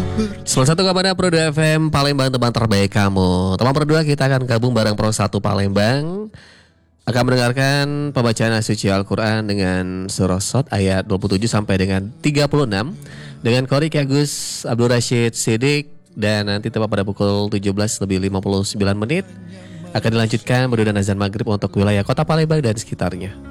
Salah satu kepada Pro 2 FM Palembang, teman terbaik kamu. Teman Pro 2, kita akan gabung bareng Pro 1 Palembang, akan mendengarkan pembacaan suci Al-Quran dengan surah Shad ayat 27 sampai dengan 36 dengan Qorik Agus Abdul Rashid Siddiq. Dan nanti tepat pada pukul 17:59 akan dilanjutkan berdoa azan maghrib untuk wilayah kota Palembang dan sekitarnya.